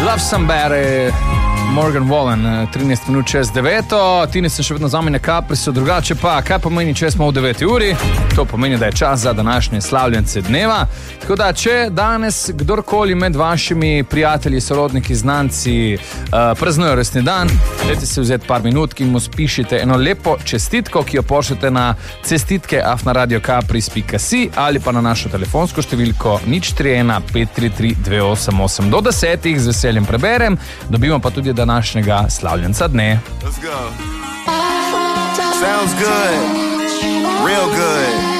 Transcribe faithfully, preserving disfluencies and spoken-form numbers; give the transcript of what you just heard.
Love Somebody, Morgan Wallen, trinajst minut čez deveto. Tine sem še vedno z vami na Caprisu, drugače pa, kaj pomeni, če smo v deveti uri? To pomeni, da je čas za današnje slavljence dneva. Tako da, če danes kdorkoli med vašimi prijatelji, sorodniki, znanci uh, praznujejo rojstni dan, dajte si vzeti par minut in mu spišite eno lepo čestitko, ki jo pošljete na cestitke af na radio capris pika si ali pa na našo telefonsko številko nič tri ena pet tri tri dve osem osem. Do desetih z veseljem preberem, dobimo pa tudi današnjega slavljenca dne. Let's go. Sounds good. Real good.